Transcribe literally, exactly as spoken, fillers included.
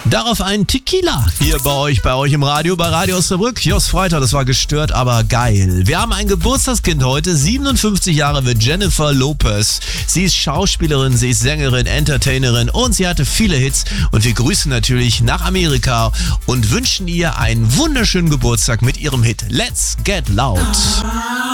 Darauf ein Tequila. Hier bei euch, bei euch im Radio, bei Radio Osnabrück. Jos Freitag, das war gestört, aber geil. Wir haben ein Geburtstagskind heute. siebenundfünfzig Jahre wird Jennifer Lopez. Sie ist Schauspielerin, sie ist Sängerin, Entertainerin und sie hatte viele Hits. Und wir grüßen natürlich nach Amerika und wünschen ihr einen wunderschönen Geburtstag mit ihrem Hit Let's Get Loud.